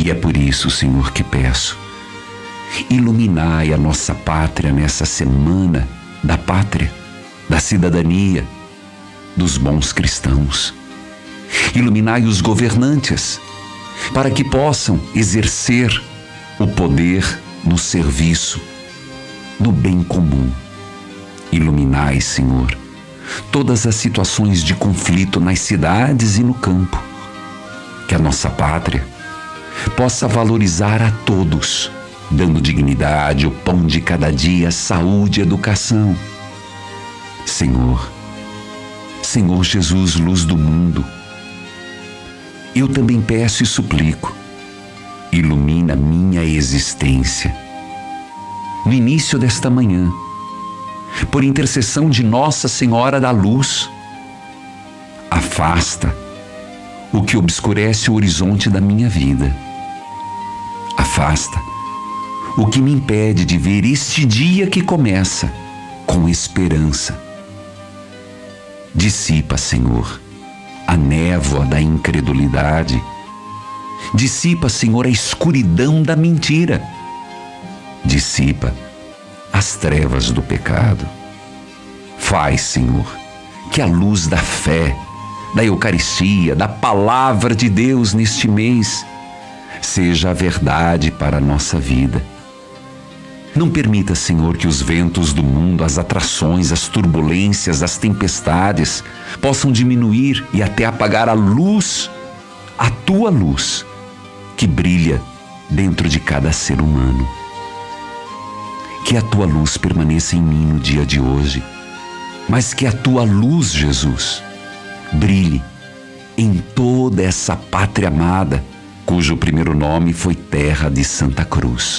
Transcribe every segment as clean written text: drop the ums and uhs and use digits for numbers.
E é por isso, Senhor, que peço: iluminai a nossa pátria nessa semana da pátria, da cidadania, dos bons cristãos. Iluminai os governantes, para que possam exercer o poder no serviço, no bem comum. Iluminai, Senhor, todas as situações de conflito nas cidades e no campo. Que a nossa pátria possa valorizar a todos, dando dignidade, o pão de cada dia, saúde e educação. Senhor Jesus, luz do mundo, eu também peço e suplico: ilumina minha existência. No início desta manhã, por intercessão de Nossa Senhora da Luz, afasta o que obscurece o horizonte da minha vida. Afasta o que me impede de ver este dia que começa com esperança. Dissipa, Senhor, a névoa da incredulidade. Dissipa, Senhor, a escuridão da mentira. Dissipa as trevas do pecado. Faz, Senhor, que a luz da fé, da Eucaristia, da Palavra de Deus neste mês seja a verdade para a nossa vida. Não permita, Senhor, que os ventos do mundo, as atrações, as turbulências, as tempestades possam diminuir e até apagar a luz, a Tua luz, que brilha dentro de cada ser humano. Que a Tua luz permaneça em mim no dia de hoje, mas que a Tua luz, Jesus, brilhe em toda essa pátria amada, cujo primeiro nome foi Terra de Santa Cruz.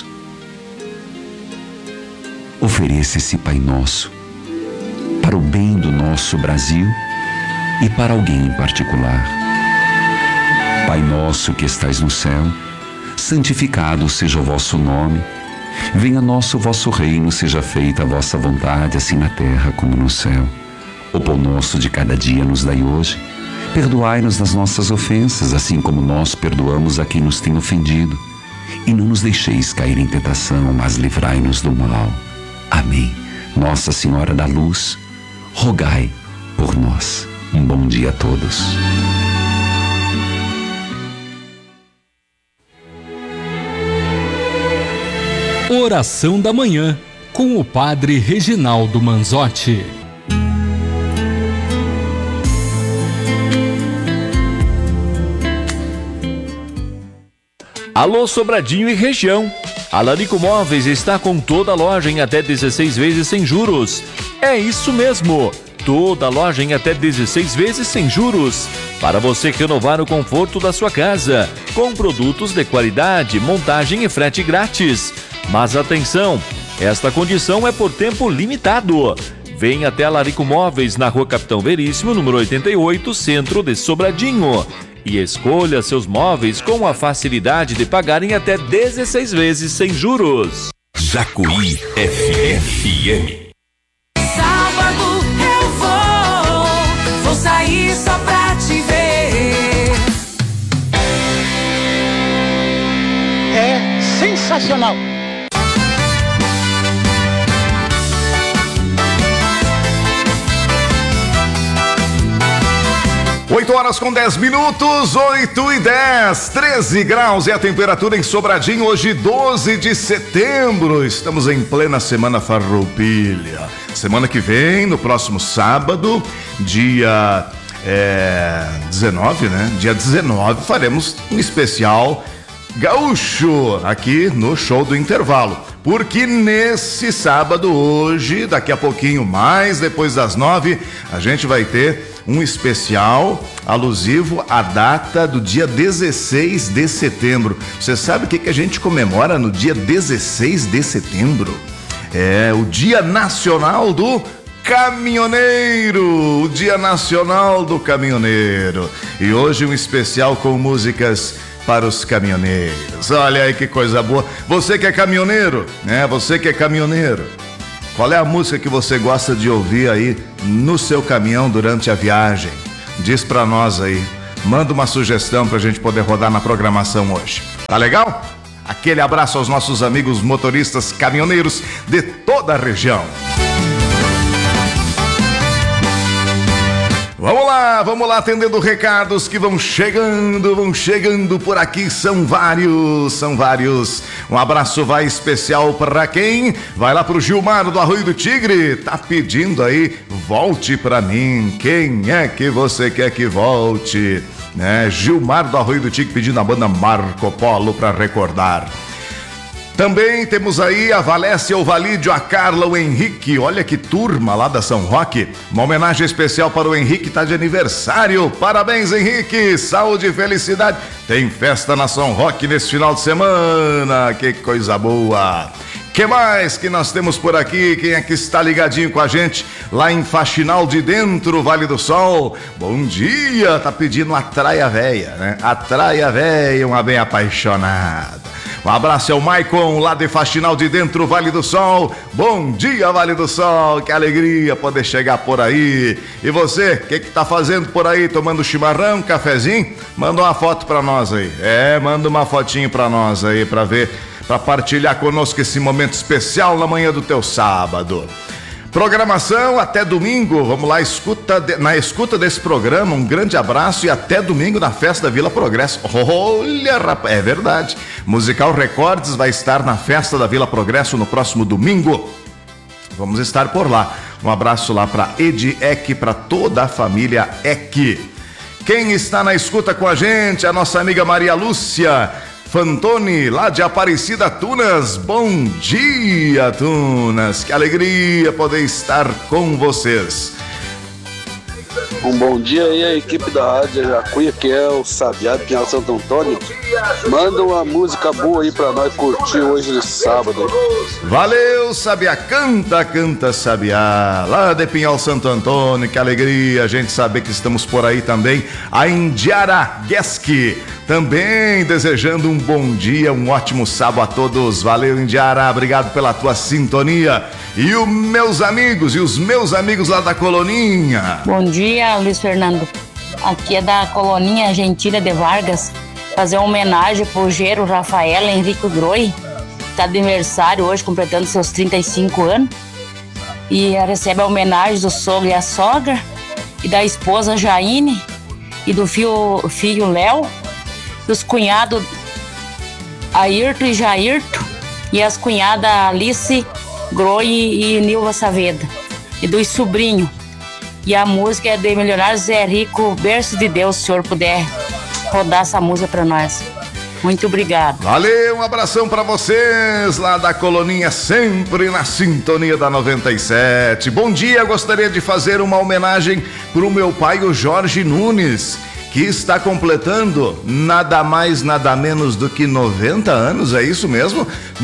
Ofereça esse Pai Nosso para o bem do nosso Brasil e para alguém em particular. Pai nosso que estais no céu, santificado seja o vosso nome. Venha nosso vosso reino, seja feita a vossa vontade, assim na terra como no céu. O pão nosso de cada dia nos dai hoje. Perdoai-nos das nossas ofensas, assim como nós perdoamos a quem nos tem ofendido. E não nos deixeis cair em tentação, mas livrai-nos do mal. Amém. Nossa Senhora da Luz, rogai por nós. Um bom dia a todos. Oração da Manhã, com o Padre Reginaldo Manzotti. Alô Sobradinho e região. A Larico Móveis está com toda a loja em até 16 vezes sem juros. É isso mesmo, toda a loja em até 16 vezes sem juros. Para você renovar o conforto da sua casa, com produtos de qualidade, montagem e frete grátis. Mas atenção, esta condição é por tempo limitado. Venha até a Larico Móveis, na Rua Capitão Veríssimo, número 88, centro de Sobradinho. E escolha seus móveis com a facilidade de pagar em até 16 vezes sem juros. Jacuí FM. Sábado eu vou sair só pra te ver. É sensacional. 8h10, 8h10, 13 graus é a temperatura em Sobradinho, hoje 12 de setembro, estamos em plena Semana Farroupilha. Semana que vem, no próximo sábado, dia 19, né? Dia 19, faremos um especial gaúcho aqui no Show do Intervalo. Porque nesse sábado, hoje, daqui a pouquinho mais, depois das 9, a gente vai ter um especial alusivo à data do dia 16 de setembro. Você sabe o que a gente comemora no dia 16 de setembro? É o Dia Nacional do Caminhoneiro, o Dia Nacional do Caminhoneiro. E hoje um especial com músicas para os caminhoneiros. Olha aí que coisa boa. Você que é caminhoneiro, né? Você que é caminhoneiro. Qual é a música que você gosta de ouvir aí no seu caminhão durante a viagem? Diz pra nós aí. manda uma sugestão pra gente poder rodar na programação hoje. Tá legal? Aquele abraço aos nossos amigos motoristas caminhoneiros de toda a região. Vamos lá, atendendo recados que vão chegando por aqui, são vários. Um abraço vai especial para quem? Vai lá pro Gilmar do Arroio do Tigre, tá pedindo aí, volte pra mim, quem é que você quer que volte? Né? Gilmar do Arroio do Tigre pedindo a banda Marco Polo pra recordar. Também temos aí a Valécia, o Valídio, a Carla, o Henrique. Olha que turma lá da São Roque. Uma homenagem especial para o Henrique, tá de aniversário. Parabéns, Henrique. Saúde e felicidade. Tem festa na São Roque nesse final de semana. Que coisa boa. Que mais que nós temos por aqui? Quem é que está ligadinho com a gente lá em Faxinal de Dentro, Vale do Sol? Bom dia. Tá pedindo a Traia Véia, né? A Traia Véia, uma bem apaixonada. Um abraço ao Maicon, lá de Faxinal de Dentro, Vale do Sol. Bom dia, Vale do Sol. Que alegria poder chegar por aí. E você, o que tá fazendo por aí? Tomando chimarrão, cafezinho? Manda uma foto pra nós aí. Manda uma fotinho pra nós aí, pra ver, pra partilhar conosco esse momento especial na manhã do teu sábado. Programação até domingo, vamos lá, na escuta desse programa, um grande abraço e até domingo na festa da Vila Progresso. Olha, rapaz, é verdade, Musical Records vai estar na festa da Vila Progresso no próximo domingo, vamos estar por lá. Um abraço lá para Edi Eck, para toda a família Eck. Quem está na escuta com a gente, a nossa amiga Maria Lúcia Fantoni, lá de Aparecida, Tunas. Bom dia, Tunas. Que alegria poder estar com vocês. Um bom dia aí a equipe da Rádio Jacuí, que é o Sabiá de Pinhal Santo Antônio. Manda uma música boa aí pra nós curtir hoje nesse sábado. Valeu, Sabiá. Canta, Sabiá. Lá de Pinhal Santo Antônio, que alegria a gente saber que estamos por aí também. A Indiara Guesque também desejando um bom dia, um ótimo sábado a todos. Valeu, Indiara, obrigado pela tua sintonia. E os meus amigos lá da Coloninha. Bom dia, Luiz Fernando. Aqui é da Coloninha Gentilha de Vargas. Fazer uma homenagem pro Gero Rafael Henrique Groi. Tá de aniversário hoje, completando seus 35 anos. E recebe a homenagem do sogro e a sogra. E da esposa Jaine. E do filho Léo. Dos cunhados Ayrton e Jairto. E as cunhadas Alice Groi e Nilva Saavedra. E dos sobrinhos. E a música é de Milionário Zé Rico, Berço de Deus, se o senhor puder rodar essa música pra nós. Muito obrigado. Valeu, um abração pra vocês lá da Coloninha, sempre na sintonia da 97. Bom dia, gostaria de fazer uma homenagem pro meu pai, o Jorge Nunes, que está completando nada mais, nada menos do que 90 anos, é isso mesmo?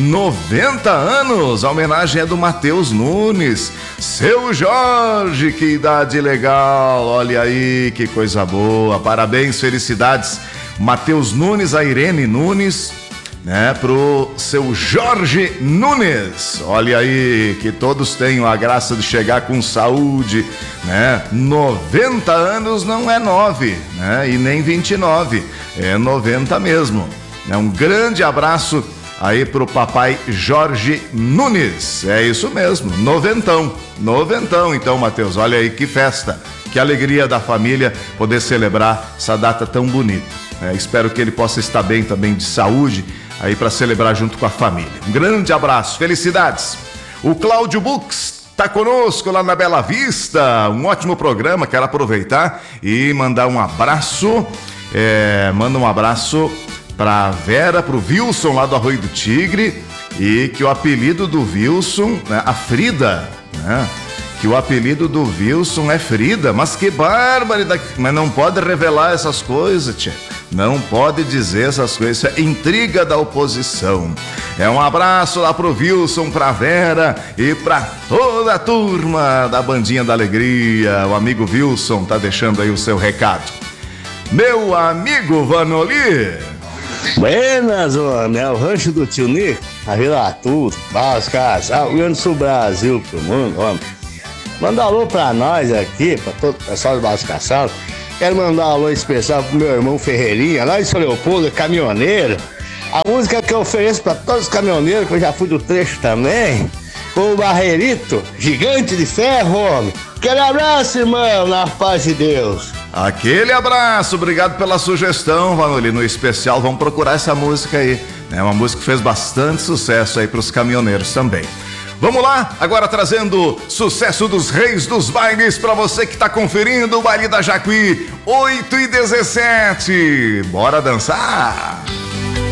90 anos! A homenagem é do Matheus Nunes. Seu Jorge, que idade legal! Olha aí, que coisa boa! Parabéns, felicidades, Matheus Nunes, a Irene Nunes, né, pro seu Jorge Nunes. Olha aí, que todos tenham a graça de chegar com saúde, né? 90 anos não é 9, né? E nem 29, é 90 mesmo. Um grande abraço aí pro papai Jorge Nunes. É isso mesmo, noventão. Então, Matheus, olha aí que festa, que alegria da família poder celebrar essa data tão bonita. Espero que ele possa estar bem também de saúde aí para celebrar junto com a família. Um grande abraço, felicidades. O Cláudio Bux tá conosco lá na Bela Vista, um ótimo programa. Quero aproveitar e mandar um abraço, manda um abraço pra Vera, pro Wilson lá do Arroio do Tigre, e que o apelido do Wilson, né, a Frida, né, que o apelido do Wilson é Frida. Mas que barbaridade, mas não pode revelar essas coisas, tia. Não pode dizer essas coisas, isso é intriga da oposição. Um abraço lá pro Wilson, pra Vera e pra toda a turma da Bandinha da Alegria. O amigo Wilson tá deixando aí o seu recado. Meu amigo Vanoli. Buenas, homem, é o rancho do tio Nico, a Vila Tudo, Barros Casal, Rio Grande do Sul, Brasil, pro mundo, homem. Manda alô pra nós aqui, pra todo o pessoal do Barros Casal. Quero mandar um alô especial pro meu irmão Ferreirinha, lá de São Leopoldo, caminhoneiro. A música que eu ofereço pra todos os caminhoneiros, que eu já fui do trecho também, com o Barreirito, gigante de ferro, homem. Aquele abraço, irmão, na paz de Deus. Aquele abraço, obrigado pela sugestão, Vanoli. No especial, vamos procurar essa música aí. É uma música que fez bastante sucesso aí pros caminhoneiros também. Vamos lá, agora trazendo sucesso dos reis dos bailes para você que tá conferindo o baile da Jacuí, 8h17. Bora dançar!